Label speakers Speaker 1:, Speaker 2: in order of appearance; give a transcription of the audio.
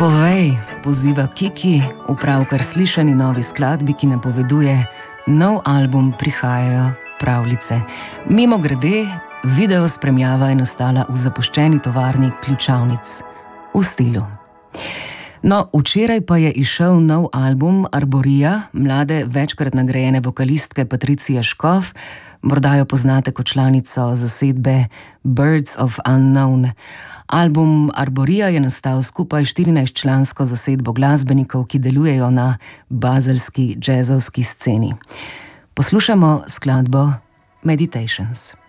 Speaker 1: Povej, poziva Kiki v pravkar slišani novi skladbi, ki napoveduje nov album Prihajajo pravljice. Mimogrede, video spremljava je nastala v zapuščeni tovarni ključavnic v stilu. No, včeraj pa je izšel nov album Arborija, mlade, večkrat nagrajene vokalistke Patricije Škof. Morda jo poznate kot članico zasedbe Birds of Unknown. Album Arborija je nastal skupaj 14-člansko zasedbo glasbenikov, ki delujejo na bazelski džezovski sceni. Poslušamo skladbo Meditations.